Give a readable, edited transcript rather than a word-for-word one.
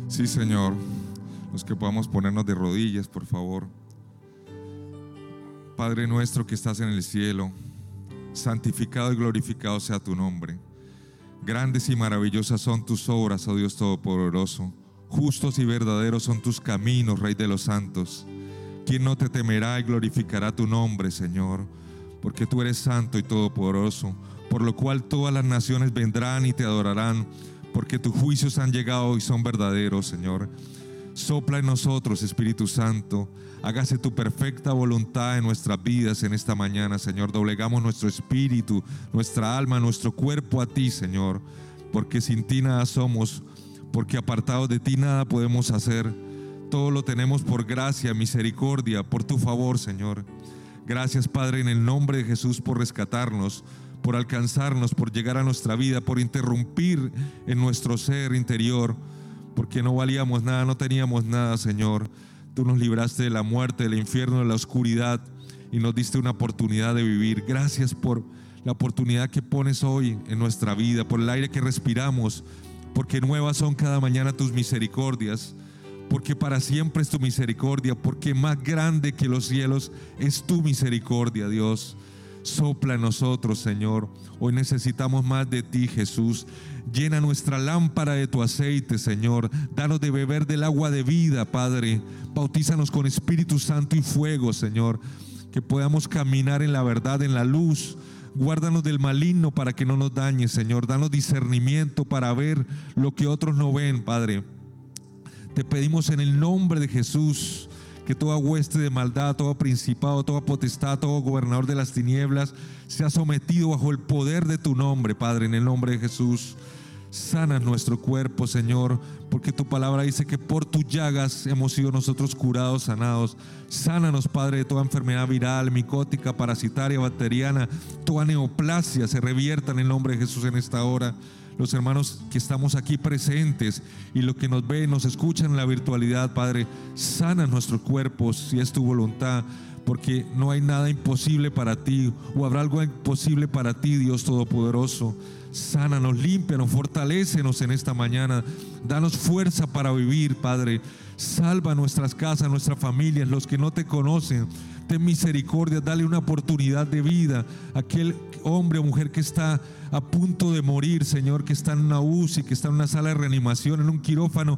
Sí, Señor. Los que podamos ponernos de rodillas, por favor. Padre nuestro que estás en el cielo, santificado y glorificado sea tu nombre. Grandes y maravillosas son tus obras, oh Dios Todopoderoso. Justos y verdaderos son tus caminos, Rey de los santos. ¿Quién no te temerá y glorificará tu nombre, Señor? Porque tú eres santo y todopoderoso, por lo cual todas las naciones vendrán y te adorarán, porque tus juicios han llegado y son verdaderos, Señor. Sopla en nosotros, Espíritu Santo. Hágase tu perfecta voluntad en nuestras vidas en esta mañana, Señor. Doblegamos nuestro espíritu, nuestra alma, nuestro cuerpo a ti, Señor. Porque sin ti nada somos, porque apartados de ti nada podemos hacer. Todo lo tenemos por gracia, misericordia, por tu favor, Señor. Gracias, Padre, en el nombre de Jesús por rescatarnos, por alcanzarnos, por llegar a nuestra vida, por interrumpir en nuestro ser interior, porque no valíamos nada, no teníamos nada, Señor. Tú nos libraste de la muerte, del infierno, de la oscuridad y nos diste una oportunidad de vivir. Gracias por la oportunidad que pones hoy en nuestra vida, por el aire que respiramos, porque nuevas son cada mañana tus misericordias, porque para siempre es tu misericordia, porque más grande que los cielos es tu misericordia, Dios. Sopla en nosotros, Señor. Hoy necesitamos más de ti, Jesús. Llena nuestra lámpara de tu aceite, Señor. Danos de beber del agua de vida, Padre. Bautízanos con Espíritu Santo y fuego, Señor. Que podamos caminar en la verdad, en la luz. Guárdanos del maligno para que no nos dañe, Señor. Danos discernimiento para ver lo que otros no ven, Padre. Te pedimos en el nombre de Jesús que toda hueste de maldad, todo principado, toda potestad, todo gobernador de las tinieblas sea sometido bajo el poder de tu nombre, Padre, en el nombre de Jesús. Sana nuestro cuerpo, Señor, porque tu palabra dice que por tus llagas hemos sido nosotros curados, sanados. Sánanos, Padre, de toda enfermedad viral, micótica, parasitaria, bacteriana, toda neoplasia se revierta en el nombre de Jesús en esta hora. Los hermanos que estamos aquí presentes y los que nos ven, nos escuchan en la virtualidad, Padre, sana nuestros cuerpos si es tu voluntad, porque no hay nada imposible para ti, o habrá algo imposible para ti, Dios Todopoderoso. Sánanos, límpianos, fortalécenos en esta mañana, danos fuerza para vivir, Padre. Salva nuestras casas, nuestras familias, los que no te conocen. Ten misericordia, dale una oportunidad de vida a aquel hombre o mujer que está a punto de morir, Señor, que está en una UCI, que está en una sala de reanimación, en un quirófano.